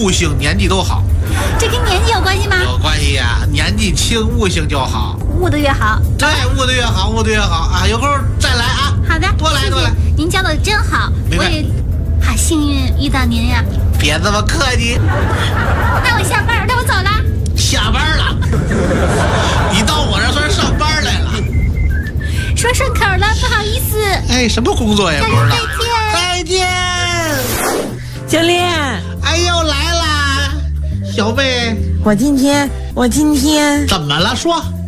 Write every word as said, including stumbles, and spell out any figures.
悟性年纪都好。 这跟年纪有关系吗？ 有关系呀、啊，年纪轻悟性就好， 悟得越好。 对，悟得越好，悟得越好啊！有空再来啊。 好的， 多来多来。 您教的真好，我也好幸运遇到您呀。 别这么客气。 那我下班，那我走了。 下班了？你到我这算上班来了？ 说顺口了，不好意思。 哎，什么工作呀？不知道。 再见。 再见。 教练， 哎呦来啦，小贝， 我今天我今天怎么了？说。